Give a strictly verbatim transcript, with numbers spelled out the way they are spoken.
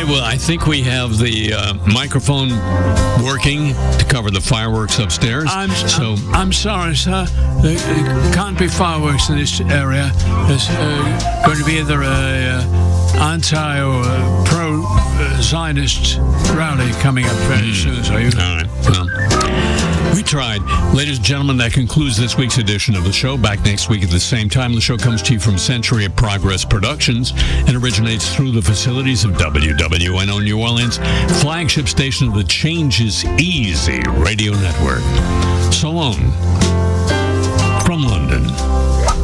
well, I think we have the uh, microphone working to cover the fireworks upstairs. I'm, so I'm, I'm sorry, sir. There can't be fireworks in this area. There's uh, going to be either a uh, anti or uh, pro uh, Zionist rally coming up very mm. soon. So you. All right. Well, we tried. Ladies and gentlemen, that concludes this week's edition of the show. Back next week at the same time. The show comes to you from Century of Progress Productions and originates through the facilities of W W N O New Orleans, flagship station of the Change is Easy radio network. So long from London.